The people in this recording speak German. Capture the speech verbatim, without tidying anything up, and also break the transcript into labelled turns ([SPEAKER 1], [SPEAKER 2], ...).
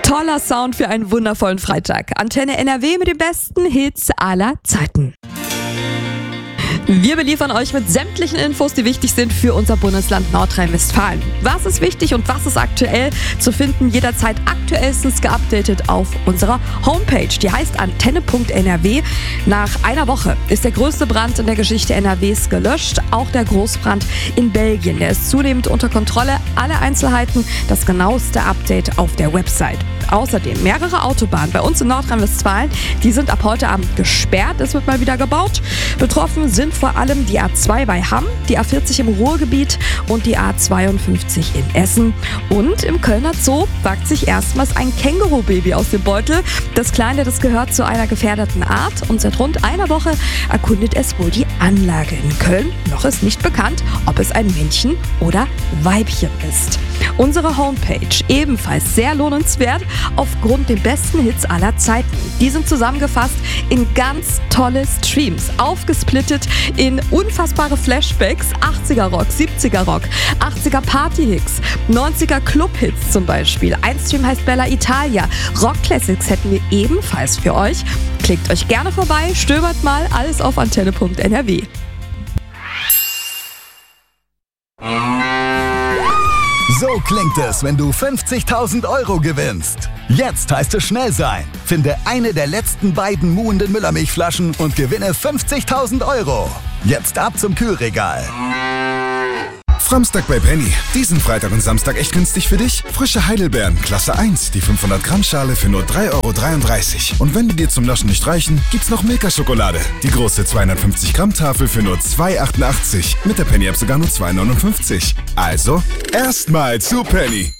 [SPEAKER 1] Toller Sound für einen wundervollen Freitag. Antenne N R W mit den besten Hits aller Zeiten. Wir beliefern euch mit sämtlichen Infos, die wichtig sind für unser Bundesland Nordrhein-Westfalen. Was ist wichtig und was ist aktuell zu finden, jederzeit aktuellstens geupdatet auf unserer Homepage. Die heißt antenne punkt n r w. Nach einer Woche ist der größte Brand in der Geschichte N R Ws gelöscht. Auch der Großbrand in Belgien. Der ist zunehmend unter Kontrolle. Alle Einzelheiten, das genaueste Update auf der Website. Außerdem mehrere Autobahnen bei uns in Nordrhein-Westfalen, die sind ab heute Abend gesperrt. Es wird mal wieder gebaut. Betroffen sind vor allem die A zwei bei Hamm, die A vierzig im Ruhrgebiet und die A zweiundfünfzig in Essen. Und im Kölner Zoo wagt sich erstmals ein Kängurubaby aus dem Beutel. Das Kleine, das gehört zu einer gefährdeten Art und seit rund einer Woche erkundet es wohl die Anlage in Köln. Noch ist nicht bekannt, ob es ein Männchen oder Weibchen ist. Unsere Homepage ebenfalls sehr lohnenswert aufgrund der besten Hits aller Zeiten. Die sind zusammengefasst in ganz tolle Streams, aufgesplittet in unfassbare Flashbacks, achtziger Rock, siebziger Rock, achtziger Party-Hits, neunziger Club-Hits zum Beispiel. Ein Stream heißt Bella Italia. Rock-Classics hätten wir ebenfalls für euch. Klickt euch gerne vorbei, stöbert mal, alles auf antenne punkt n r w.
[SPEAKER 2] So klingt es, wenn du fünfzigtausend Euro gewinnst. Jetzt heißt es schnell sein. Finde eine der letzten beiden muhenden Müllermilchflaschen und gewinne fünfzigtausend Euro. Jetzt ab zum Kühlregal.
[SPEAKER 3] Framstag bei Penny. Diesen Freitag und Samstag echt günstig für dich? Frische Heidelbeeren, Klasse eins, die fünfhundert Gramm Schale für nur drei Euro dreiunddreißig. Und wenn die dir zum Naschen nicht reichen, gibt's noch Milka-Schokolade. Die große zweihundertfünfzig Gramm Tafel für nur zwei Euro achtundachtzig. Mit der Penny-App sogar nur zwei Euro neunundfünfzig. Also, erstmal zu Penny.